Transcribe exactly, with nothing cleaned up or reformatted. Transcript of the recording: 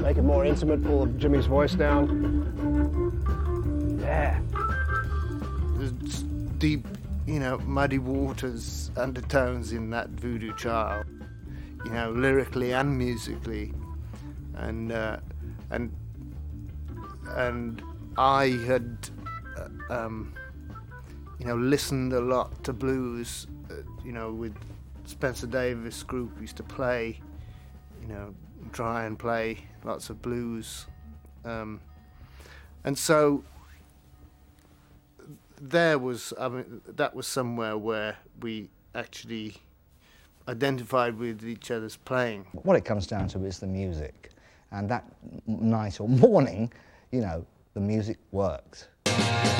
Make it more intimate, pull Jimmy's voice down. Yeah. There's deep, you know, muddy waters undertones in that Voodoo Child, you know, lyrically and musically. And, uh, and, and I had, uh, um, you know, listened a lot to blues, uh, you know, with Spencer Davis group used to play, you know, try and play lots of blues. Um, and so there was, I mean, that was somewhere where we actually identified with each other's playing. What it comes down to is the music. And that night or morning, you know, the music worked.